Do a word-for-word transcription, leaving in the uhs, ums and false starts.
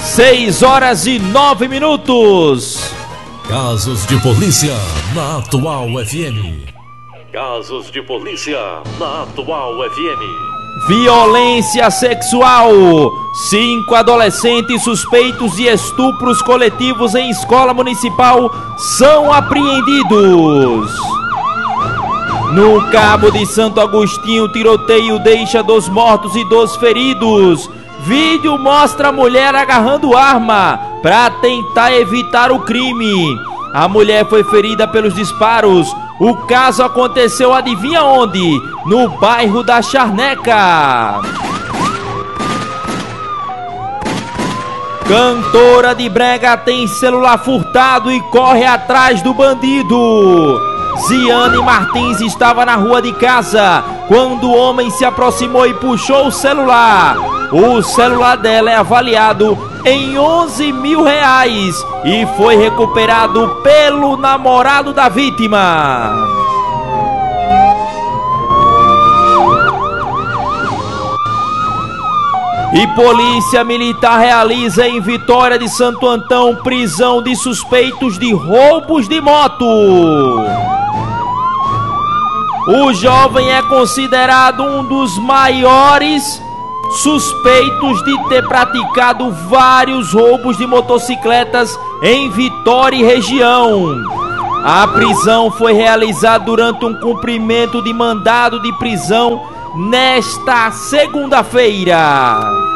Seis horas e nove minutos. Casos de polícia na Atual F M. Casos de polícia na Atual F M. Violência sexual. Cinco adolescentes suspeitos de estupros coletivos em escola municipal são apreendidos. No Cabo de Santo Agostinho, tiroteio deixa dois mortos e dois feridos. Vídeo mostra a mulher agarrando arma para tentar evitar o crime. A mulher foi ferida pelos disparos. O caso aconteceu, adivinha onde? No bairro da Charneca. Cantora de brega tem celular furtado e corre atrás do bandido. Ziane Martins estava na rua de casa quando o homem se aproximou e puxou o celular. O celular dela é avaliado em onze mil reais e foi recuperado pelo namorado da vítima. E polícia militar realiza em Vitória de Santo Antão prisão de suspeitos de roubos de moto. O jovem é considerado um dos maiores suspeitos de ter praticado vários roubos de motocicletas em Vitória e região. A prisão foi realizada durante um cumprimento de mandado de prisão nesta segunda-feira.